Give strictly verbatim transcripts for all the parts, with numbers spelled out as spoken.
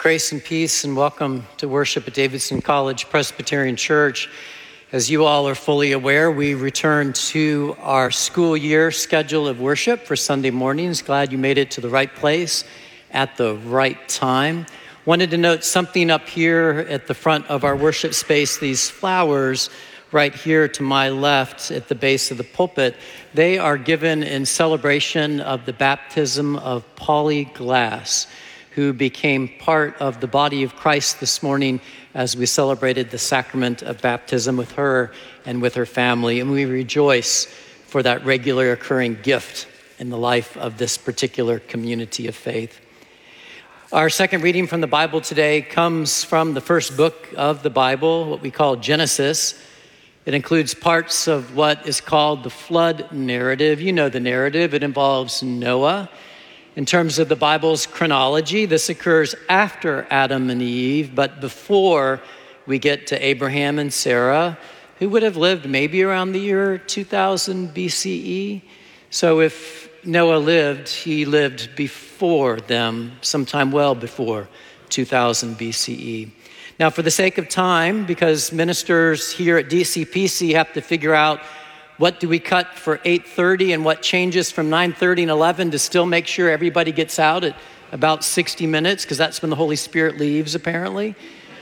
Grace and peace and welcome to worship at Davidson College Presbyterian Church. As you all are fully aware, we return to our school year schedule of worship for Sunday mornings. Glad you made it to the right place at the right time. Wanted to note something up here at the front of our worship space. These flowers right here to my left at the base of the pulpit, they are given in celebration of the baptism of Polly Glass, who became part of the body of Christ this morning as we celebrated the sacrament of baptism with her and with her family. And we rejoice for that regular occurring gift in the life of this particular community of faith. Our second reading from the Bible today comes from the first book of the Bible, what we call Genesis. It includes parts of what is called the flood narrative. You know the narrative. It involves Noah. In terms of the Bible's chronology, this occurs after Adam and Eve, but before we get to Abraham and Sarah, who would have lived maybe around the year two thousand B C E. So if Noah lived, he lived before them, sometime well before two thousand B C E. Now, for the sake of time, because ministers here at D C P C have to figure out what do we cut for eight thirty and what changes from nine thirty and eleven to still make sure everybody gets out at about sixty minutes, because that's when the Holy Spirit leaves, apparently.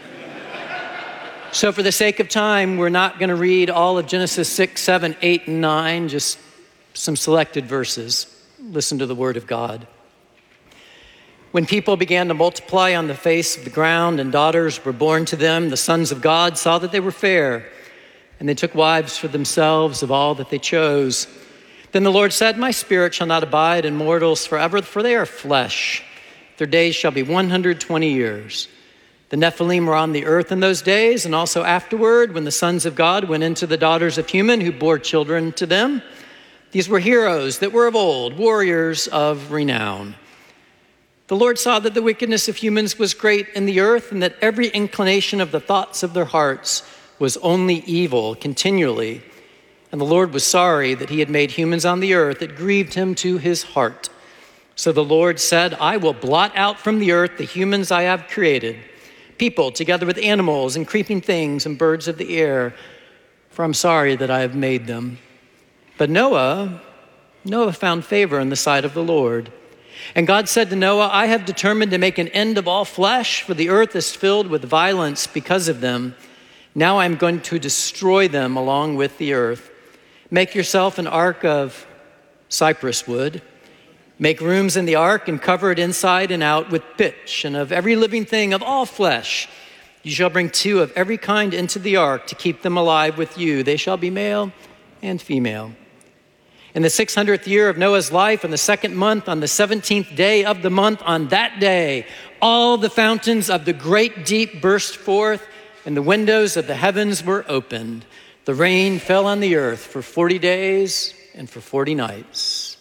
So for the sake of time, we're not going to read all of Genesis six, seven, eight, and nine, just some selected verses. Listen to the word of God. When people began to multiply on the face of the ground and daughters were born to them, the sons of God saw that they were fair, and they took wives for themselves of all that they chose. Then the Lord said, "My spirit shall not abide in mortals forever, for they are flesh. Their days shall be one hundred twenty years. The Nephilim were on the earth in those days, and also afterward, when the sons of God went into the daughters of human, who bore children to them. These were heroes that were of old, warriors of renown. The Lord saw that the wickedness of humans was great in the earth, and that every inclination of the thoughts of their hearts was only evil continually. And the Lord was sorry that he had made humans on the earth. It grieved him to his heart. So the Lord said, I will blot out from the earth the humans I have created, people together with animals and creeping things and birds of the air, for I'm sorry that I have made them. But Noah, Noah found favor in the sight of the Lord. And God said to Noah, I have determined to make an end of all flesh, for the earth is filled with violence because of them. Now I'm going to destroy them along with the earth. Make yourself an ark of cypress wood. Make rooms in the ark and cover it inside and out with pitch. And of every living thing of all flesh, you shall bring two of every kind into the ark to keep them alive with you. They shall be male and female. In the six hundredth year of Noah's life, in the second month, on the seventeenth day of the month, on that day, all the fountains of the great deep burst forth, and the windows of the heavens were opened. The rain fell on the earth for forty days and for forty nights.